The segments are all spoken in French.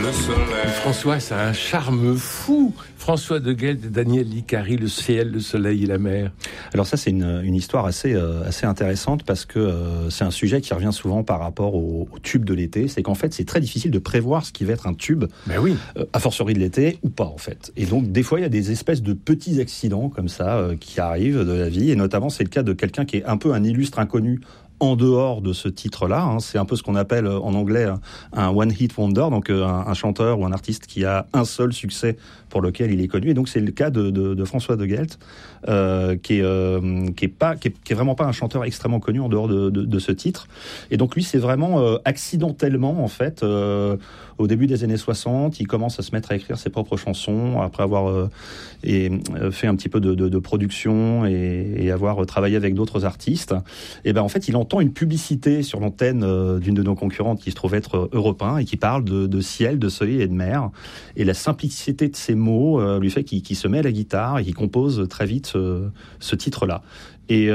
le soleil. François, ça a un charme fou. François de Gueldre et Daniel Licari, le ciel, le soleil et la mer. Alors ça, c'est une histoire assez intéressante parce que c'est un sujet qui revient souvent par rapport au tube de l'été. C'est qu'en fait, c'est très difficile de prévoir ce qui va être un tube, a fortiori de l'été ou pas en fait. Et donc, des fois, il y a des espèces de petits accidents comme ça qui arrivent de la vie. Et notamment, c'est le cas de quelqu'un qui est un peu un illustre inconnu en dehors de ce titre-là. C'est un peu ce qu'on appelle en anglais un one-hit wonder, donc un chanteur ou un artiste qui a un seul succès pour lequel il est connu. Et donc c'est le cas de François de Gueldre, qui est vraiment pas un chanteur extrêmement connu en dehors de ce titre. Et donc lui, c'est vraiment accidentellement en fait. Au début des années 60, il commence à se mettre à écrire ses propres chansons après avoir fait un petit peu de production et avoir travaillé avec d'autres artistes. Et ben en fait, il entend une publicité sur l'antenne d'une de nos concurrentes qui se trouve être Europe 1 et qui parle de ciel, de soleil et de mer. Et la simplicité de ces mots lui fait qu'il se met à la guitare et qu'il compose très vite ce titre-là. Et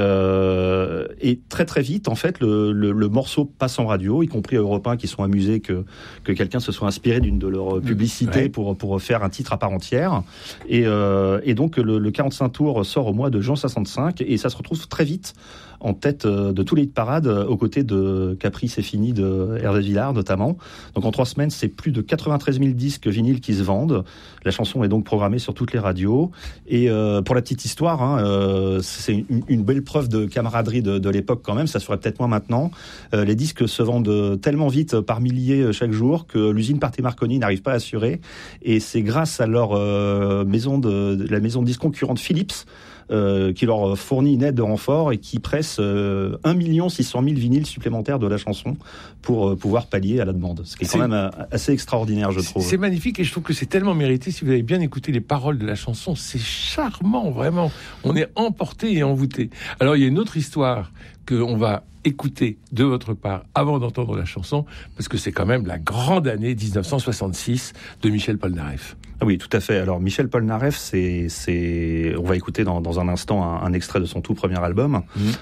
très très vite, en fait, le morceau passe en radio, y compris à Europe 1 qui sont amusés que quelqu'un se soit inspiré d'une de leurs publicités pour faire un titre à part entière. Et donc le 45 tours sort au mois de juin 65 et ça se retrouve très vite en tête de tous les hit-parades aux côtés de Capri c'est fini de Hervé Villard notamment. Donc en 3 semaines, c'est plus de 93 000 disques vinyles qui se vendent. La chanson est donc programmée sur toutes les radios. Et pour la petite histoire, c'est une belle preuve de camaraderie de l'époque quand même. Ça se ferait peut-être moins maintenant. Les disques se vendent tellement vite par milliers chaque jour que l'usine Pathé Marconi n'arrive pas à assurer. Et c'est grâce à leur la maison de disques concurrente Philips qui leur fournit une aide de renfort et qui presse 1 600 000 vinyles supplémentaires de la chanson pour pouvoir pallier à la demande. Ce qui est quand même assez extraordinaire, je trouve. C'est magnifique et je trouve que c'est tellement mérité. Si vous avez bien écouté les paroles de la chanson, c'est charmant, vraiment. On est emporté et envoûté. Alors, il y a une autre histoire qu'on va écouter de votre part avant d'entendre la chanson, parce que c'est quand même la grande année 1966 de Michel Polnareff. Ah oui, tout à fait. Alors Michel Polnareff, on va écouter dans un instant un extrait de son tout premier album.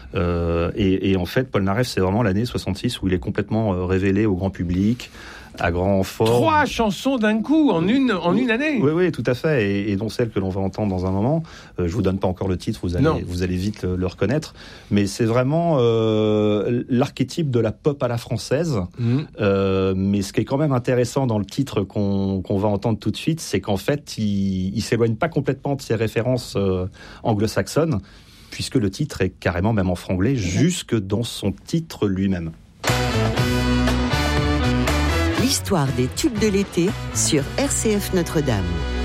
Et en fait, Polnareff, c'est vraiment l'année 66 où il est complètement révélé au grand public, à grand renfort. 3 chansons d'un coup, en une année. Oui, tout à fait, et dont celle que l'on va entendre dans un moment. Je vous donne pas encore le titre, vous allez vite le reconnaître. Mais c'est vraiment l'archétype de la pop à la française. Mais ce qui est quand même intéressant dans le titre qu'on va entendre tout de suite, c'est qu'en fait, il s'éloigne pas complètement de ses références anglo-saxonnes, puisque le titre est carrément même en franglais, jusque dans son titre lui-même. L'histoire des tubes de l'été sur RCF Notre-Dame.